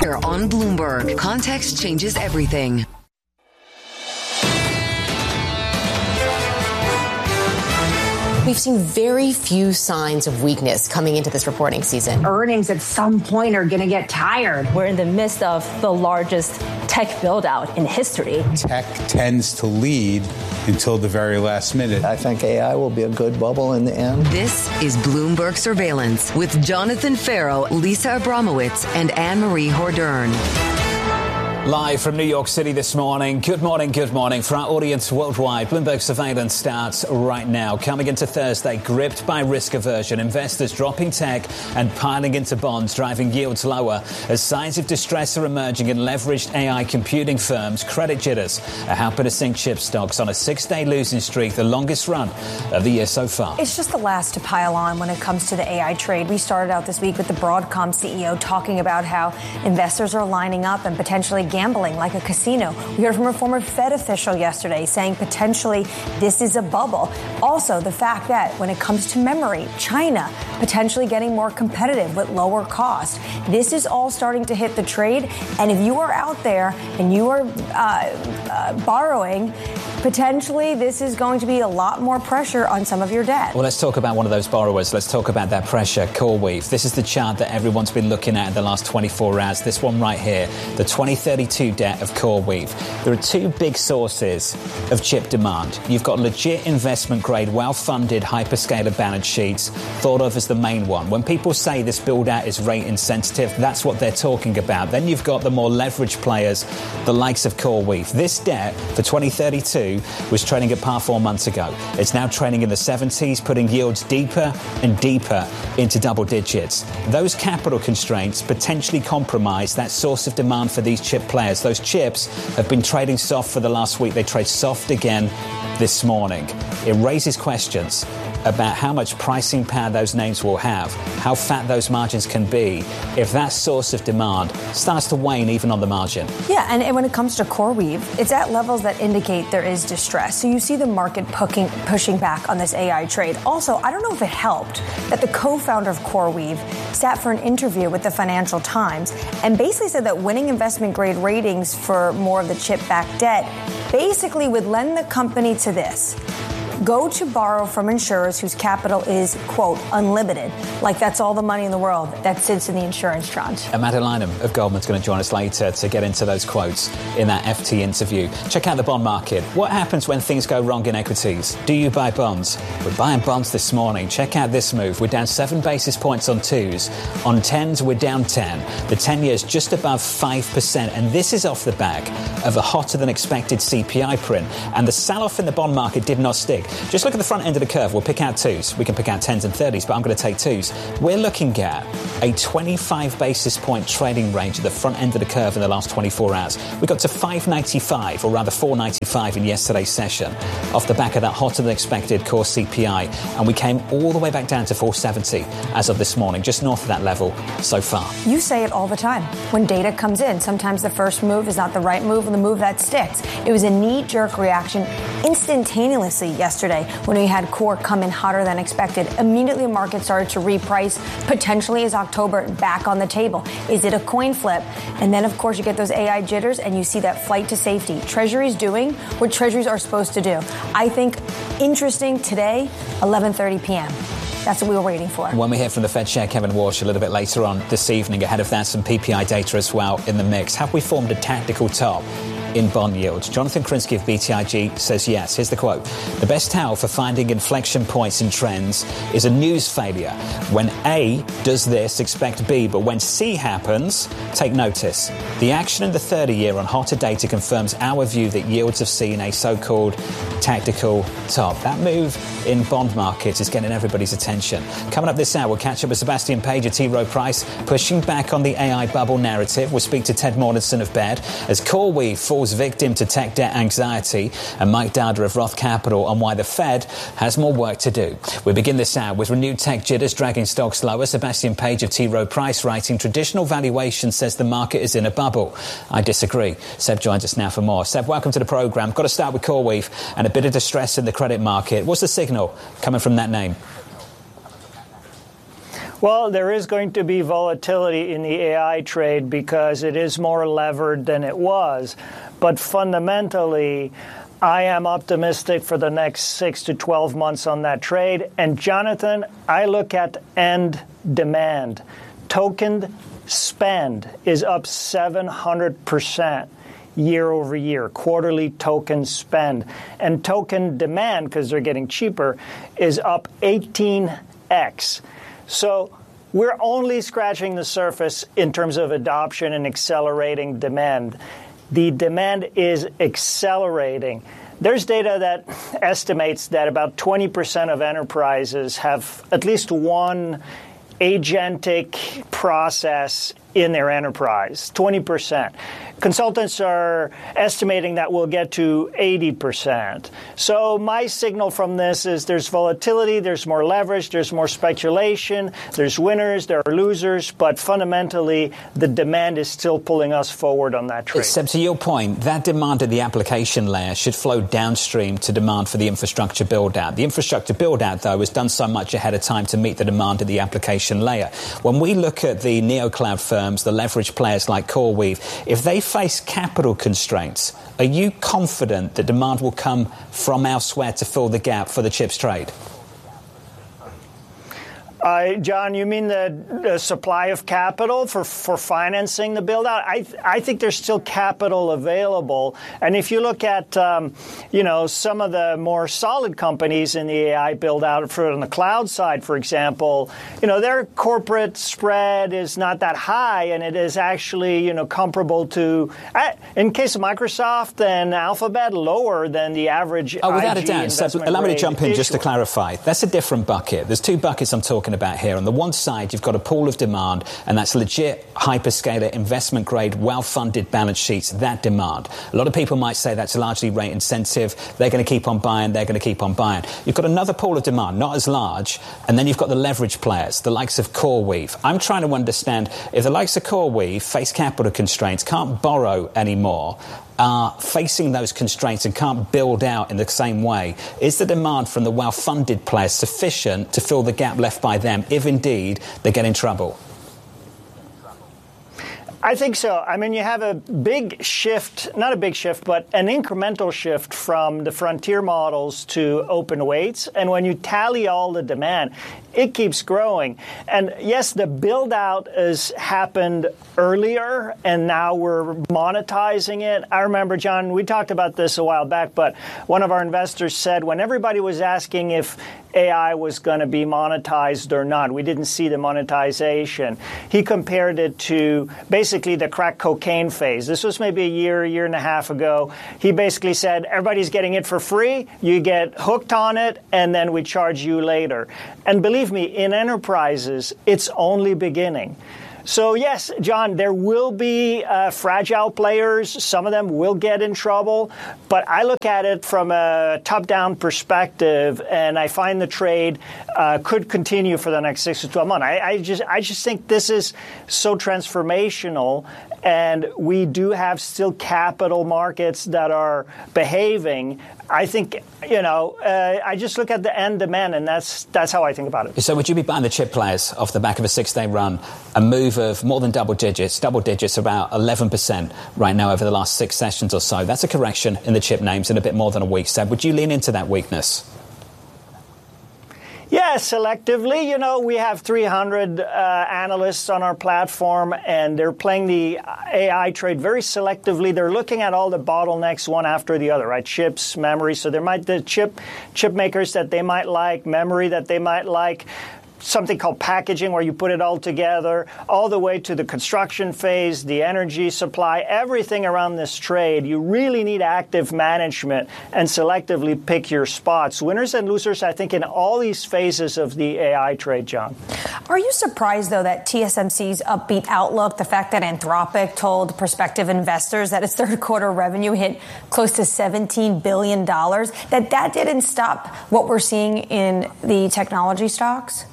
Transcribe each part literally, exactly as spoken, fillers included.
Here on Bloomberg, context changes everything. We've seen very few signs of weakness coming into this reporting season. Earnings at some point are going to get tired. We're in the midst of the largest tech build-out in history. Tech tends to lead until the very last minute. I think A I will be a good bubble in the end. This is Bloomberg Surveillance with Jonathan Ferro, Lisa Abramowitz, and Anne-Marie Hordern. Live from New York City this morning. Good morning, good morning. For our audience worldwide, Bloomberg Surveillance starts right now. Coming into Thursday, gripped by risk aversion, investors dropping tech and piling into bonds, driving yields lower as signs of distress are emerging in leveraged A I computing firms. Credit jitters are helping to sink chip stocks on a six-day losing streak, the longest run of the year so far. It's just the last to pile on when it comes to the A I trade. We started out this week with the Broadcom C E O talking about how investors are lining up and potentially gambling like a casino. We heard from a former Fed official yesterday saying potentially this is a bubble. Also, the fact that when it comes to memory, China potentially getting more competitive with lower cost. This is all starting to hit the trade. And if you are out there and you are uh, uh, borrowing, potentially this is going to be a lot more pressure on some of your debt. Well, let's talk about one of those borrowers. Let's talk about that pressure, CoreWeave. This is the chart that everyone's been looking at in the last twenty-four hours. This one right here, the twenty thirty-two debt of CoreWeave. There are two big sources of chip demand. You've got legit investment-grade, well-funded hyperscaler balance sheets, thought of as the main one. When people say this build-out is rate insensitive, that's what they're talking about. Then you've got the more leveraged players, the likes of CoreWeave. This debt for twenty thirty-two was trading at par four months ago. It's now trading in the seventies, putting yields deeper and deeper into double digits. Those capital constraints potentially compromise that source of demand for these chip players. Those chips have been trading soft for the last week. They trade soft again this morning. It raises questions about how much pricing power those names will have, how fat those margins can be if that source of demand starts to wane even on the margin. Yeah, and, and when it comes to CoreWeave, it's at levels that indicate there is distress. So you see the market pushing, pushing back on this A I trade. Also, I don't know if it helped that the co-founder of CoreWeave sat for an interview with the Financial Times and basically said that winning investment-grade ratings for more of the chip-backed debt basically would lend the company to this. Go to borrow from insurers whose capital is, quote, unlimited. Like that's all the money in the world that sits in the insurance tranche. Amanda Lynham of Goldman's going to join us later to get into those quotes in that F T interview. Check out the bond market. What happens when things go wrong in equities? Do you buy bonds? We're buying bonds this morning. Check out this move. We're down seven basis points on twos. On tens, we're down ten. The ten-year's just above five percent. And this is off the back of a hotter-than-expected C P I print. And the sell-off in the bond market did not stick. Just look at the front end of the curve. We'll pick out twos. We can pick out tens and thirties, but I'm going to take twos. We're looking at a twenty-five basis point trading range at the front end of the curve in the last twenty-four hours. We got to five ninety-five, or rather four ninety-five in yesterday's session, off the back of that hotter-than-expected core C P I, and we came all the way back down to four seventy as of this morning, just north of that level so far. You say it all the time. When data comes in, sometimes the first move is not the right move, and the move that sticks. It was a knee-jerk reaction instantaneously yesterday when we had core come in hotter than expected. Immediately the market started to reprice. Potentially is October back on the table? Is it a coin flip? And then, of course, you get those A I jitters and you see that flight to safety. Treasuries doing what treasuries are supposed to do. I think interesting today, eleven thirty p.m. That's what we were waiting for. When we hear from the Fed Chair Kevin Walsh a little bit later on this evening, ahead of that, some P P I data as well in the mix. Have we formed a tactical top in bond yields? Jonathan Krinsky of B T I G says yes. Here's the quote. The best tell for finding inflection points in trends is a news failure. When A does this, expect B. But when C happens, take notice. The action in the thirty-year on hotter data confirms our view that yields have seen a so-called tactical top. That move in bond markets is getting everybody's attention. Coming up this hour, we'll catch up with Sebastian Page at T. Rowe Price, pushing back on the A I bubble narrative. We'll speak to Ted Mortensen of Baird as CoreWeave falls victim to tech debt anxiety, and Mike Dowder of Roth Capital on why the Fed has more work to do. We begin this hour with renewed tech jitters dragging stocks lower. Sebastian Page of T. Rowe Price writing, traditional valuation says the market is in a bubble. I disagree. Seb joins us now for more. Seb, welcome to the programme. Got to start with CoreWeave and a bit of distress in the credit market. What's the signal coming from that name? Well, there is going to be volatility in the A I trade because it is more levered than it was. But fundamentally, I am optimistic for the next six to twelve months on that trade. And Jonathan, I look at end demand. Token spend is up seven hundred percent year over year, quarterly token spend. And token demand, because they're getting cheaper, is up eighteen x. So we're only scratching the surface in terms of adoption and accelerating demand. The demand is accelerating. There's data that estimates that about twenty percent of enterprises have at least one agentic process in their enterprise, twenty percent. Consultants are estimating that we'll get to eighty percent. So my signal from this is there's volatility, there's more leverage, there's more speculation, there's winners, there are losers, but fundamentally the demand is still pulling us forward on that trade. Except to your point, that demand at the application layer should flow downstream to demand for the infrastructure build-out. The infrastructure build-out, though, has done so much ahead of time to meet the demand at the application layer. When we look at the neo-cloud firms, the leverage players like CoreWeave, if they face capital constraints, are you confident that demand will come from elsewhere to fill the gap for the chips trade? Uh, John, you mean the, the supply of capital for, for financing the build-out? I, th- I think there's still capital available. And if you look at, um, you know, some of the more solid companies in the A I build-out, for on the cloud side, for example, you know, their corporate spread is not that high, and it is actually, you know, comparable to, uh, in case of Microsoft and Alphabet, lower than the average Oh, without I G a doubt. So allow me to jump in just to clarify. That's a different bucket. There's two buckets I'm talking about here. On the one side, you've got a pool of demand, and that's legit hyperscaler investment grade, well-funded balance sheets, that demand. A lot of people might say that's largely rate incentive. They're going to keep on buying. They're going to keep on buying. You've got another pool of demand, not as large, and then you've got the leverage players, the likes of CoreWeave. I'm trying to understand if the likes of CoreWeave face capital constraints, can't borrow anymore, are facing those constraints and can't build out in the same way, is the demand from the well-funded players sufficient to fill the gap left by them if indeed they get in trouble? I think so. I mean, you have a big shift, not a big shift, but an incremental shift from the frontier models to open weights. And when you tally all the demand, it keeps growing. And yes, the build out has happened earlier, and now we're monetizing it. I remember, John, we talked about this a while back, but one of our investors said when everybody was asking if A I was going to be monetized or not, we didn't see the monetization. He compared it to basically the crack cocaine phase. This was maybe a year, a year and a half ago. He basically said, everybody's getting it for free. You get hooked on it, and then we charge you later. And believe me, in enterprises, it's only beginning. So, yes, John, there will be uh, fragile players. Some of them will get in trouble. But I look at it from a top-down perspective, and I find the trade uh, could continue for the next six to twelve months. I, I just I just think this is so transformational, and we do have still capital markets that are behaving. I think, you know, uh, I just look at the end demand, and that's that's how I think about it. So would you be buying the chip players off the back of a six-day run, a move of more than double digits, double digits, about eleven percent right now over the last six sessions or so? That's a correction in the chip names in a bit more than a week. So would you lean into that weakness? Yeah, selectively. You know, we have three hundred uh, analysts on our platform, and they're playing the A I trade very selectively. They're looking at all the bottlenecks one after the other, right? Chips, memory. So there might the chip chip makers that they might like, memory that they might like, something called packaging where you put it all together, all the way to the construction phase, the energy supply, everything around this trade. You really need active management and selectively pick your spots. Winners and losers, I think, in all these phases of the A I trade, John. Are you surprised, though, that T S M C's upbeat outlook, the fact that Anthropic told prospective investors that its third quarter revenue hit close to seventeen billion dollars, that that didn't stop what we're seeing in the technology stocks?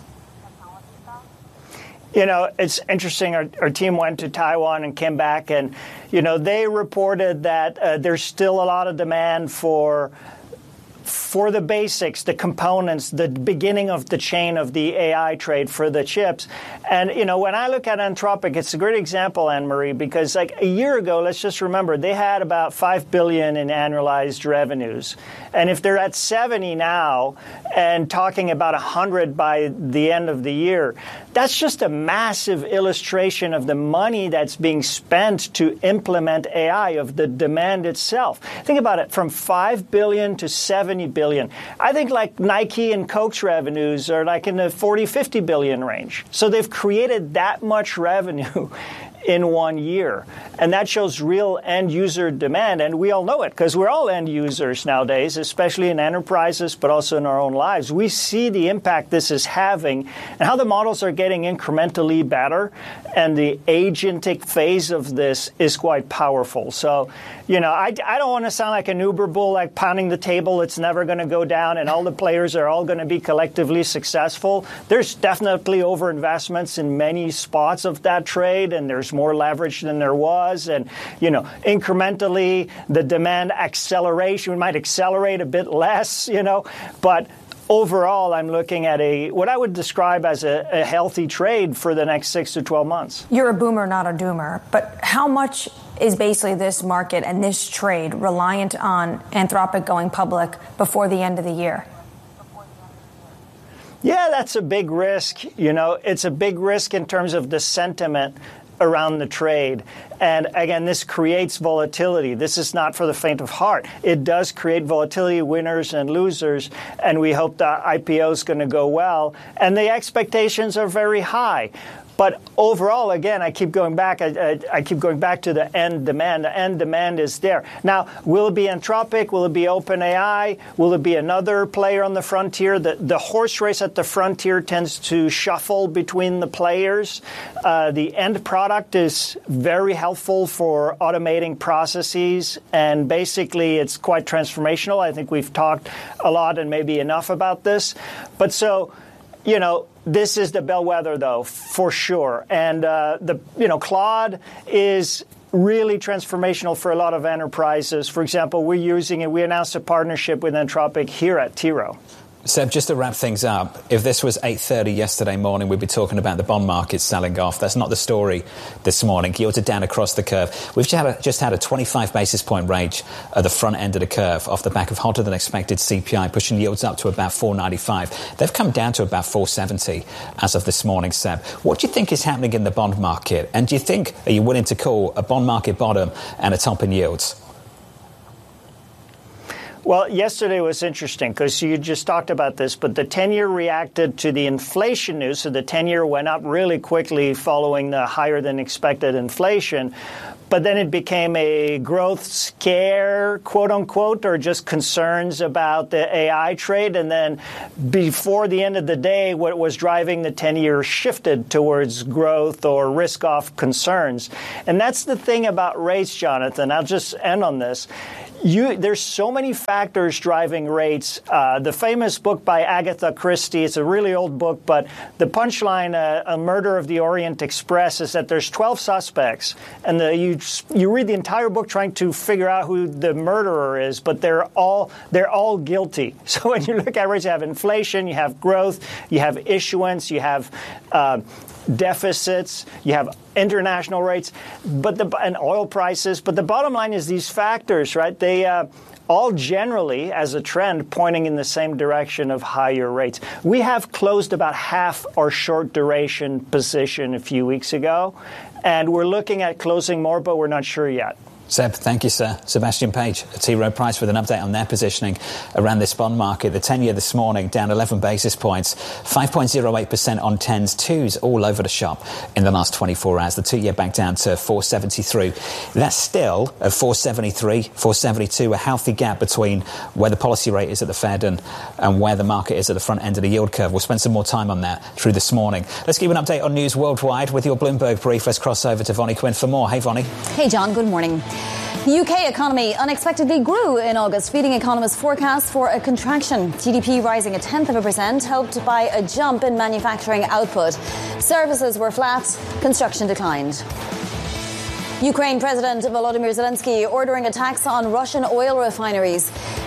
You know, it's interesting. Our, our team went to Taiwan and came back, and, you know, they reported that uh, there's still a lot of demand for for the basics, the components, the beginning of the chain of the A I trade for the chips. And, you know, when I look at Anthropic, it's a great example, Anne-Marie, because like a year ago, let's just remember, they had about five billion dollars in annualized revenues. And if they're at seventy now and talking about one hundred by the end of the year, that's just a massive illustration of the money that's being spent to implement A I, of the demand itself. Think about it, from five billion dollars to seventy billion dollars. I think like Nike and Coke's revenues are like in the forty, fifty billion dollars range. So they've created that much revenue in one year. And that shows real end-user demand. And we all know it because we're all end users nowadays, especially in enterprises, but also in our own lives. We see the impact this is having and how the models are getting incrementally better. And the agentic phase of this is quite powerful. So, you know, I, I don't want to sound like an Uber bull, like pounding the table. It's never going to go down and all the players are all going to be collectively successful. There's definitely overinvestments in many spots of that trade, and there's more leverage than there was. And, you know, incrementally, the demand acceleration, we might accelerate a bit less, you know, but overall, I'm looking at a what I would describe as a, a healthy trade for the next six to twelve months. You're a boomer, not a doomer. But how much is basically this market and this trade reliant on Anthropic going public before the end of the year? Yeah, that's a big risk. You know, it's a big risk in terms of the sentiment around the trade. And again, this creates volatility. This is not for the faint of heart. It does create volatility, winners and losers, and we hope the I P O is going to go well. And the expectations are very high. But overall, again, I keep going back. I, I, I keep going back to the end demand. The end demand is there. Now, will it be Anthropic? Will it be OpenAI? Will it be another player on the frontier? The, the horse race at the frontier tends to shuffle between the players. Uh, the end product is very helpful for automating processes, and basically, it's quite transformational. I think we've talked a lot and maybe enough about this. But so, you know, this is the bellwether, though, for sure. And, uh, the you know, Claude is really transformational for a lot of enterprises. For example, we're using it. We announced a partnership with Anthropic here at T. Rowe. Seb, just to wrap things up, if this was eight thirty yesterday morning, we'd be talking about the bond market selling off. That's not the story this morning. Yields are down across the curve. We've just had a, just had a twenty-five basis point range at the front end of the curve off the back of hotter than expected C P I, pushing yields up to about four ninety-five. They've come down to about four seventy as of this morning, Seb. What do you think is happening in the bond market? And do you think, are you willing to call a bond market bottom and a top in yields? Well, yesterday was interesting because you just talked about this, but the ten-year reacted to the inflation news. So the ten-year went up really quickly following the higher-than-expected inflation. But then it became a growth scare, quote-unquote, or just concerns about the A I trade. And then before the end of the day, what was driving the ten-year shifted towards growth or risk-off concerns. And that's the thing about rates, Jonathan. I'll just end on this. You, there's so many factors driving rates. Uh, the famous book by Agatha Christie, it's a really old book, but the punchline, uh, A Murder of the Orient Express, is that there's twelve suspects. And the, you you read the entire book trying to figure out who the murderer is, but they're all they're all guilty. So when you look at rates, you have inflation, you have growth, you have issuance, you have uh, deficits, you have international rates, but the and oil prices. But the bottom line is these factors, right? They uh, all generally, as a trend, pointing in the same direction of higher rates. We have closed about half our short duration position a few weeks ago, and we're looking at closing more, but we're not sure yet. Seb, thank you, sir. Sebastian Page at T. Rowe Price with an update on their positioning around this bond market. The ten-year this morning down eleven basis points, five point oh eight percent on tens, twos all over the shop in the last twenty-four hours. The two-year back down to four seventy-three. That's still at four seventy-three, four seventy-two, a healthy gap between where the policy rate is at the Fed and, and where the market is at the front end of the yield curve. We'll spend some more time on that through this morning. Let's give you an update on news worldwide with your Bloomberg brief. Let's cross over to Vonnie Quinn for more. Hey, Vonnie. Hey, John. Good morning. The U K economy unexpectedly grew in August, beating economists' forecasts for a contraction. G D P rising a tenth of a percent, helped by a jump in manufacturing output. Services were flat, construction declined. Ukraine President Volodymyr Zelensky ordering attacks on Russian oil refineries.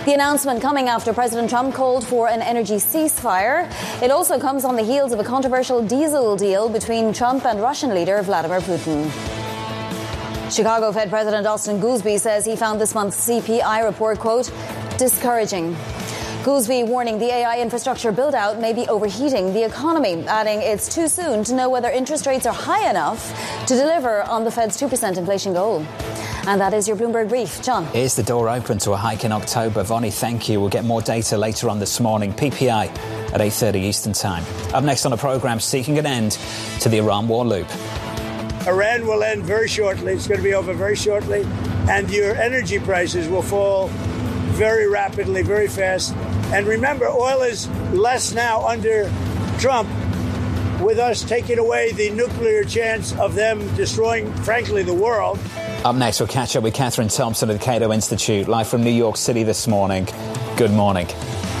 The announcement coming after President Trump called for an energy ceasefire. It also comes on the heels of a controversial diesel deal between Trump and Russian leader Vladimir Putin. Chicago Fed President Austin Goolsbee says he found this month's C P I report, quote, discouraging. Goolsbee warning the A I infrastructure build-out may be overheating the economy, adding it's too soon to know whether interest rates are high enough to deliver on the Fed's two percent inflation goal. And that is your Bloomberg Brief. John. Is the door open to a hike in October? Vonnie, thank you. We'll get more data later on this morning. P P I at eight thirty Eastern Time. Up next on the programme, seeking an end to the Iran war loop. Iran will end very shortly. It's going to be over very shortly. And your energy prices will fall very rapidly, very fast. And remember, oil is less now under Trump, with us taking away the nuclear chance of them destroying, frankly, the world. Up next, we'll catch up with Catherine Thompson of the Cato Institute, live from New York City this morning. Good morning.